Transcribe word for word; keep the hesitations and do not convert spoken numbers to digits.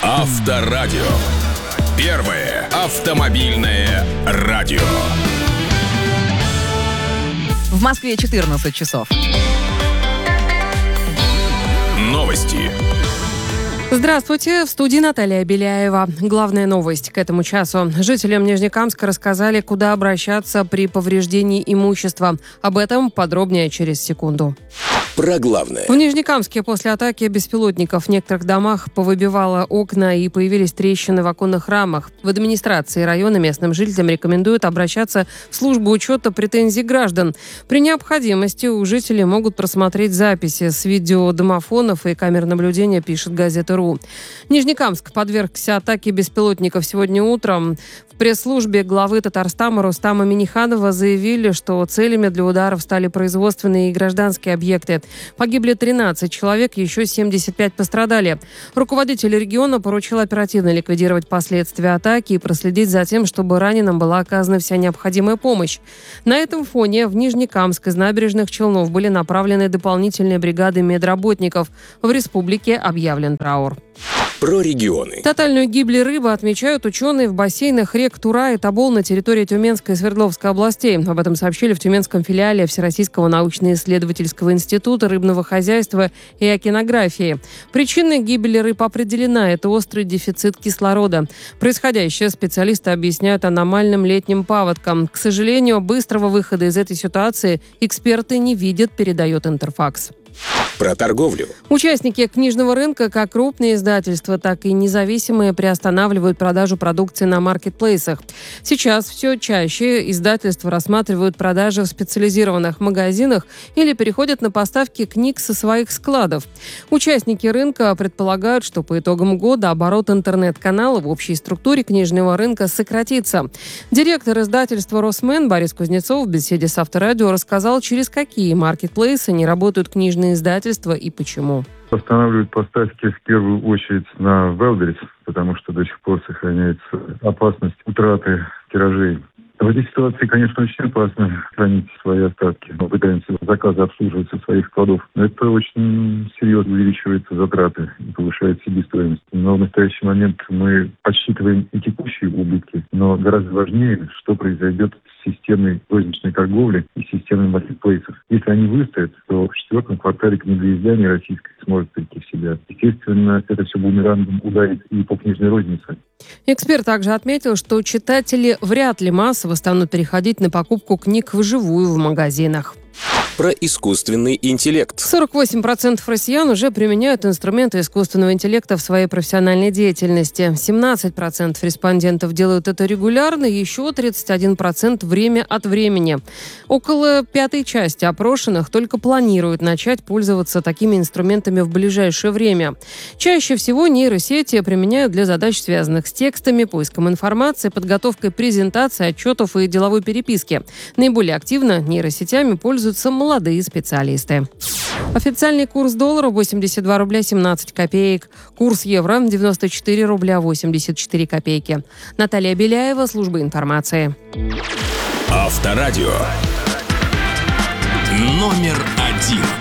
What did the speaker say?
Авторадио. Первое автомобильное радио. В Москве четырнадцать часов. Новости. Здравствуйте, в студии Наталья Беляева. Главная новость к этому часу. Жителям Нижнекамска рассказали, куда обращаться при повреждении имущества. Об этом подробнее через секунду. Про главное. В Нижнекамске после атаки беспилотников в некоторых домах повыбивало окна и появились трещины в оконных рамах. В администрации района местным жителям рекомендуют обращаться в службу учета претензий граждан. При необходимости у жителей могут просмотреть записи с видеодомофонов и камер наблюдения, пишет газета РУ. Нижнекамск подвергся атаке беспилотников сегодня утром. В пресс-службе главы Татарстана Рустама Минниханова заявили, что целями для ударов стали производственные и гражданские объекты. Погибли тринадцать человек, еще семьдесят пять пострадали. Руководитель региона поручил оперативно ликвидировать последствия атаки и проследить за тем, чтобы раненым была оказана вся необходимая помощь. На этом фоне в Нижнекамск из набережных Челнов были направлены дополнительные бригады медработников. В республике объявлен траур. Про регионы. Тотальную гибель рыбы отмечают ученые в бассейнах рек Тура и Тобол на территории Тюменской и Свердловской областей. Об этом сообщили в Тюменском филиале Всероссийского научно-исследовательского института рыбного хозяйства и океанографии. Причиной гибели рыб определена – это острый дефицит кислорода. Происходящее специалисты объясняют аномальным летним паводком. К сожалению, быстрого выхода из этой ситуации эксперты не видят, передает Интерфакс. Про торговлю. Участники книжного рынка, как крупные издательства, так и независимые, приостанавливают продажу продукции на маркетплейсах. Сейчас все чаще издательства рассматривают продажи в специализированных магазинах или переходят на поставки книг со своих складов. Участники рынка предполагают, что по итогам года оборот интернет-канала в общей структуре книжного рынка сократится. Директор издательства «Росмен» Борис Кузнецов в беседе с Авторадио рассказал, через какие маркетплейсы не работают книжные издательства и почему. Останавливают поставки в первую очередь на Wildberries, потому что до сих пор сохраняется опасность утраты тиражей. В этой ситуации, конечно, очень опасно хранить свои остатки. Мы пытаемся заказы обслуживать со своих складов. Но это очень серьезно увеличивается затраты и повышает себестоимость. Но в настоящий момент мы подсчитываем и текущие убытки, но гораздо важнее, что произойдет с системой розничной торговли и системой маркетплейсов. Если они выстоят, то в четвертом квартале книгоиздание российское сможет прийти в себя. Естественно, это все бумерангом ударит и по книжной рознице. Эксперт также отметил, что читатели вряд ли массово станут переходить на покупку книг вживую в магазинах. Про искусственный интеллект. сорок восемь процентов россиян уже применяют инструменты искусственного интеллекта в своей профессиональной деятельности. семнадцать процентов респондентов делают это регулярно, еще тридцать один процент время от времени. Около пятой части опрошенных только планируют начать пользоваться такими инструментами в ближайшее время. Чаще всего нейросети применяют для задач, связанных с текстами, поиском информации, подготовкой презентаций, отчетов и деловой переписки. Наиболее активно нейросетями пользуются молодые специалисты. Официальный курс доллара восемьдесят два рубля семнадцать копеек. Курс евро девяносто четыре рубля восемьдесят четыре копейки. Наталья Беляева, служба информации. Авторадио. Номер один.